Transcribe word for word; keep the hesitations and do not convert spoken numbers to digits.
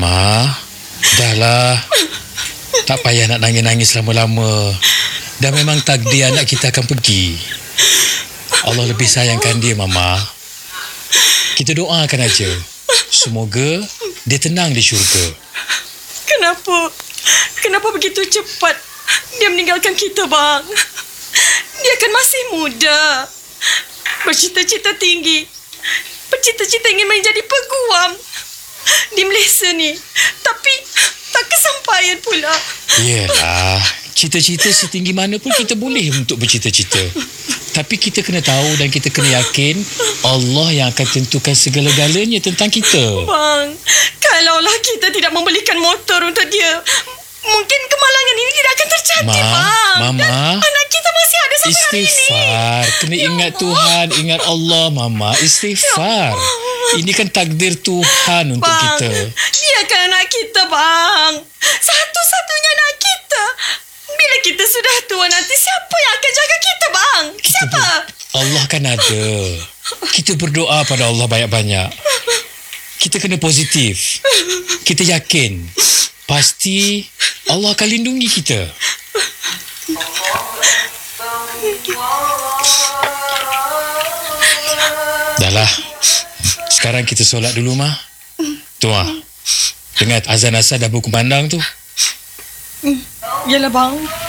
Mama, dahlah. Tak payah nak nangis-nangis lama-lama. Dah memang takdir anak kita akan pergi. Allah lebih sayangkan dia, Mama. Kita doakan aja. Semoga dia tenang di syurga. Kenapa? Kenapa begitu cepat dia meninggalkan kita, bang? Dia kan masih muda. Bercita-cita tinggi. Bercita-cita ingin menjadi peguam di Malaysia ni. Tapi tak kesampaian pula. Yelah, cita-cita setinggi mana pun kita boleh untuk bercita-cita. Tapi kita kena tahu dan kita kena yakin Allah yang akan tentukan segala-galanya tentang kita. Bang, kalaulah kita tidak membelikan motor untuk dia, mungkin kemalangan ini tidak akan terjadi, Ma, bang. Mama, Dan anak kita masih ada sampai hari ini. Istighfar. Kena Ya ingat Allah. Tuhan, ingat Allah, Mama. Istighfar. Ini kan takdir Tuhan untuk Bang, kita. dia kan anak kita, bang. Satu-satunya anak kita. Bila kita sudah tua nanti, siapa yang akan jaga kita, bang? Siapa? Allah kan ada. Kita berdoa pada Allah banyak-banyak. Kita kena positif. Kita yakin pasti Allah akan lindungi kita. Dahlah. Sekarang kita solat dulu, Ma. Tu, Ma. Dengar azan asar dah berkumandang tu. Yalah, bang.